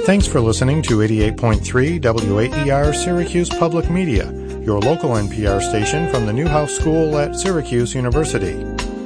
Thanks for listening to 88.3 WAER Syracuse Public Media, your local NPR station from the Newhouse School at Syracuse University.